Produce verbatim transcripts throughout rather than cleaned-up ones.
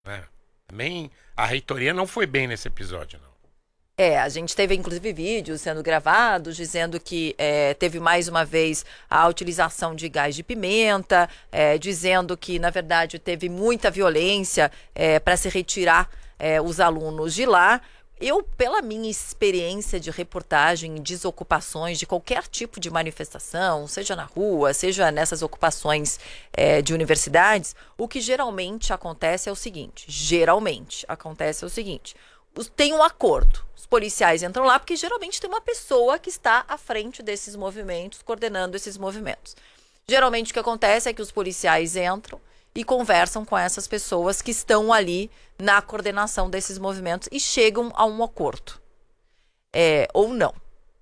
né? Também a reitoria não foi bem nesse episódio, não. É, a gente teve inclusive vídeos sendo gravados dizendo que é, teve mais uma vez a utilização de gás de pimenta, é, dizendo que na verdade teve muita violência é, para se retirar é, os alunos de lá. Eu, pela minha experiência de reportagem em desocupações de qualquer tipo de manifestação, seja na rua, seja nessas ocupações é, de universidades, o que geralmente acontece é o seguinte, geralmente acontece é o seguinte, os- tem um acordo, os policiais entram lá porque geralmente tem uma pessoa que está à frente desses movimentos, coordenando esses movimentos. Geralmente o que acontece é que os policiais entram e conversam com essas pessoas que estão ali na coordenação desses movimentos e chegam a um acordo. É, ou não.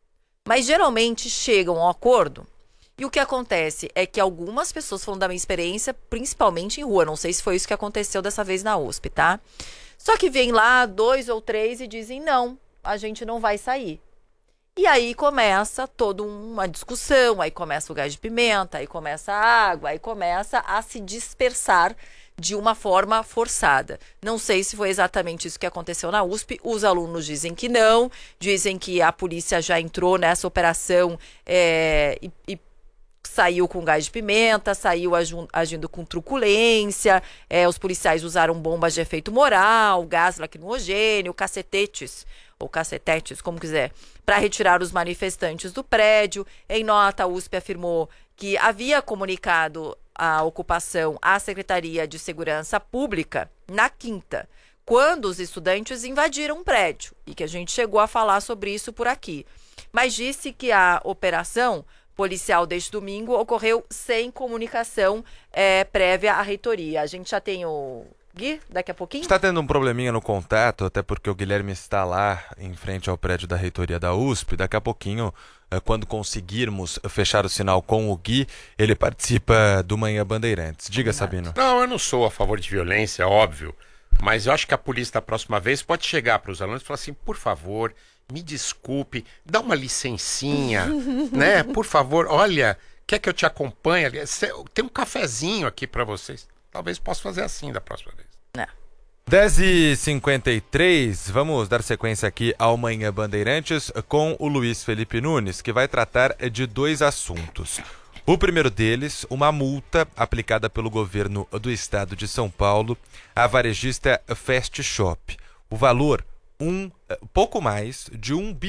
Mas geralmente chegam a um acordo e o que acontece é que algumas pessoas, falando da minha experiência, principalmente em rua, não sei se foi isso que aconteceu dessa vez na U S P, tá? Só que vem lá dois ou três e dizem, não, a gente não vai sair. E aí começa toda uma discussão, aí começa o gás de pimenta, aí começa a água, aí começa a se dispersar de uma forma forçada. Não sei se foi exatamente isso que aconteceu na U S P, os alunos dizem que não, dizem que a polícia já entrou nessa operação é, e, e saiu com gás de pimenta, saiu aju- agindo com truculência, é, os policiais usaram bombas de efeito moral, gás lacrimogêneo, cacetetes, ou cacetetes, como quiser, para retirar os manifestantes do prédio. Em nota, a U S P afirmou que havia comunicado a ocupação à Secretaria de Segurança Pública na quinta, quando os estudantes invadiram o prédio, e que a gente chegou a falar sobre isso por aqui. Mas disse que a operação policial deste domingo ocorreu sem comunicação é, prévia à reitoria. A gente já tem o Gui, daqui a pouquinho? Está tendo um probleminha no contato, até porque o Guilherme está lá em frente ao prédio da reitoria da U S P. Daqui a pouquinho, eh, quando conseguirmos fechar o sinal com o Gui, ele participa do Manhã Bandeirantes. Diga, Sabino. Não, eu não sou a favor de violência, óbvio. Mas eu acho que a polícia da próxima vez pode chegar para os alunos e falar assim, por favor, me desculpe, dá uma licencinha, né? Por favor, olha, quer que eu te acompanhe? Cê- Tem um cafezinho aqui para vocês. Talvez possa fazer assim da próxima vez. É. dez e cinquenta e três, vamos dar sequência aqui ao Manhã Bandeirantes com o Luiz Felipe Nunes, que vai tratar de dois assuntos. O primeiro deles, uma multa aplicada pelo governo do estado de São Paulo à varejista Fast Shop. O valor, um pouco mais de um bilhão.